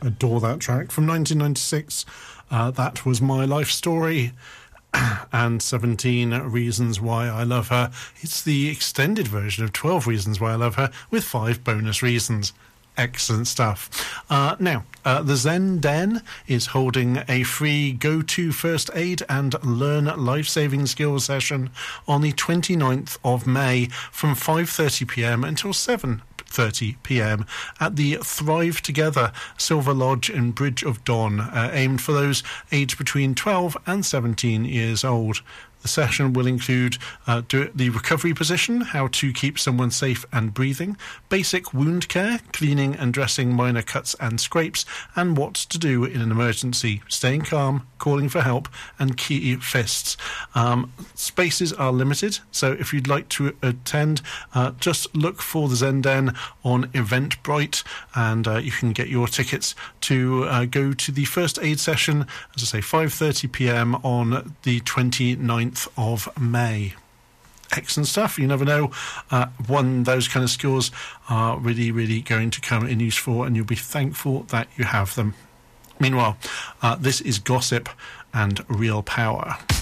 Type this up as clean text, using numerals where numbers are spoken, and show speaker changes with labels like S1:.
S1: Adore that track from 1996. That was My Life Story and 17 Reasons Why I Love Her. It's the extended version of 12 Reasons Why I Love Her with 5 bonus reasons. Excellent stuff. Now, the Zen Den is holding a free go-to first aid and learn life-saving skills session on the 29th of May from 5:30pm until 7:30pm at the Thrive Together Silver Lodge in Bridge of Don, aimed for those aged between 12 and 17 years old. The session will include the recovery position, how to keep someone safe and breathing, basic wound care, cleaning and dressing minor cuts and scrapes, and what to do in an emergency, staying calm, calling for help, and key fists. Spaces are limited, so if you'd like to attend, just look for the Zen Den on Eventbrite, and you can get your tickets to go to the first aid session, as I say, 5:30pm on the 29th of May. Excellent stuff. You never know when those kind of skills are really, really going to come in useful, and you'll be thankful that you have them. Meanwhile, this is Gossip and Real Power.